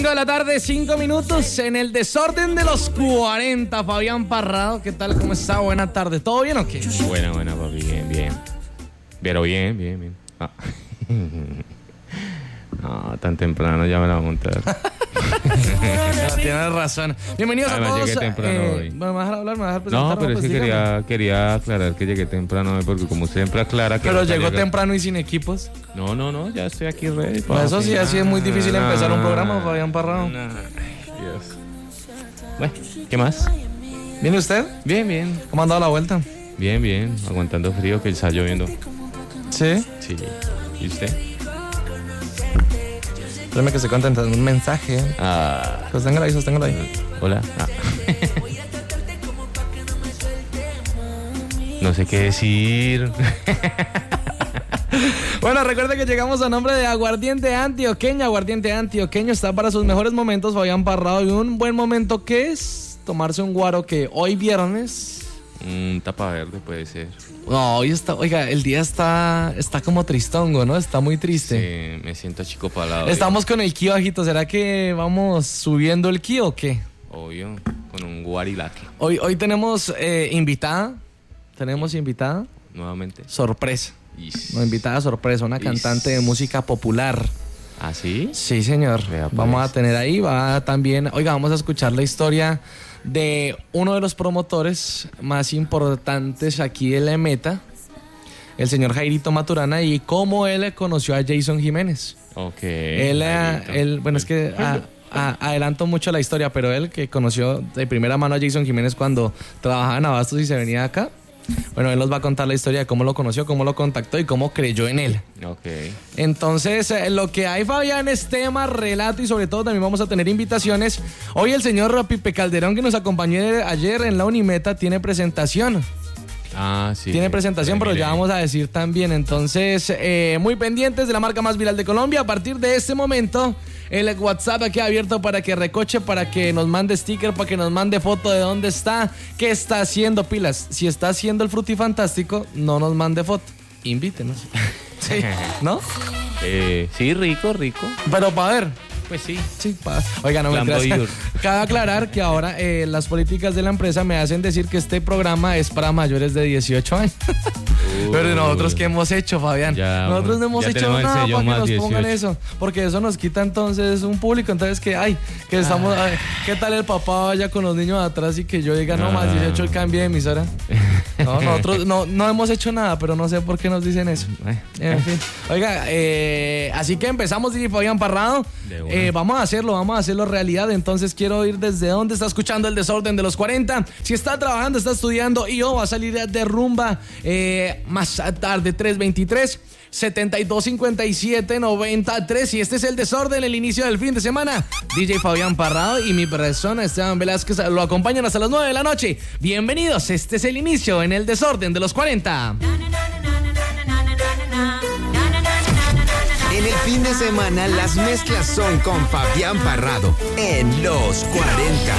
De la tarde, 5 minutos en el desorden de los 40. Fabián Parrado, ¿qué tal? ¿Cómo está? Buena tarde. ¿Todo bien o qué? Buena, papi. Bien. Pero bien. Ah. No, tan temprano ya me la voy a montar. No, tienes razón. Bienvenidos Además, a todos. llegué temprano hoy. ¿Me vas a dejar hablar? ¿Me vas a dejar presentar? No, pero es Pues que dígame. quería aclarar que llegué temprano hoy, porque como siempre aclara que... Pero no llegó llega- temprano y sin equipos. No, ya estoy aquí ready. Pues eso sí, así es muy difícil empezar un programa, Fabián Parrado. Ay, Dios. Bueno, ¿qué más? ¿Viene usted? Bien. ¿Cómo ha dado la vuelta? Bien. Aguantando frío, que está lloviendo. Sí. Sí. ¿Y usted? Espérame que se contenta un mensaje. Ah, Sosténgalo ahí. hola. Ah. No sé qué decir. Bueno, recuerda que llegamos a nombre de Aguardiente Antioqueño. Aguardiente Antioqueño está para sus mejores momentos, Fabián Parrado. Y un buen momento que es tomarse un guaro que hoy viernes. Tapa verde puede ser. No, hoy está, oiga, el día está como tristongo, ¿no? Está muy triste. Sí, me siento chico palado. Estamos con el ki bajito. ¿Será que vamos subiendo el ki o qué? Obvio, con un guarilaque. Hoy tenemos invitada. Tenemos invitada. Nuevamente. Sorpresa. Is. Una invitada sorpresa, una cantante de música popular. ¿Ah, sí? Sí, señor. Vea, pues. Vamos a tener ahí, va también. Oiga, vamos a escuchar la historia de uno de los promotores más importantes aquí de la Meta, el señor Jairito Maturana, y cómo él conoció a Jason Jiménez. Ok. Bueno, es que adelanto mucho la historia, pero él que conoció de primera mano a Jason Jiménez cuando trabajaba en Abastos y se venía acá. Bueno, él nos va a contar la historia de cómo lo conoció, cómo lo contactó y cómo creyó en él. Ok. Entonces, lo que hay, Fabián, es tema, relato y sobre todo también vamos a tener invitaciones. Hoy el señor Pipe Calderón, que nos acompañó ayer en la Unimeta, tiene presentación. Ah, sí. Tiene presentación, pero ya Mire. vamos a decir también. Entonces, muy pendientes de la marca más viral de Colombia. A partir de este momento, el WhatsApp aquí abierto para que recoche, para que nos mande sticker, para que nos mande foto de dónde está, qué está haciendo, pilas. Si está haciendo el frutifantástico, no nos mande foto. Invítenos. Sí, ¿no? Sí, rico. Pero para ver. Pues sí. Sí, oiga, no me Lambo creas. Iur. Cabe aclarar que ahora las políticas de la empresa me hacen decir que este programa es para mayores de 18 años. Pero nosotros, ¿qué hemos hecho, Fabián? Ya, Nosotros no hemos ya hecho tenemos el nada sello para que más nos 18. pongan eso. Porque eso nos quita entonces un público. Entonces, que estamos. Ay, ¿qué tal el papá vaya con los niños atrás y que yo diga, no más 18 el cambio de emisora? No, nosotros no hemos hecho nada, pero no sé por qué nos dicen eso. En fin. Oiga, así que empezamos, DJ Fabián Parrado. De una. Vamos a hacerlo realidad. Entonces quiero oír desde dónde está escuchando el desorden de los 40. Si está trabajando, está estudiando y va a salir de rumba más tarde, 323 7257 93. Y este es el desorden, el inicio del fin de semana. DJ Fabián Parrado y mi persona Esteban Velázquez lo acompañan hasta las 9 de la noche. Bienvenidos, este es el inicio en el desorden de los 40. En el fin de semana las mezclas son con Fabián Parrado en los 40.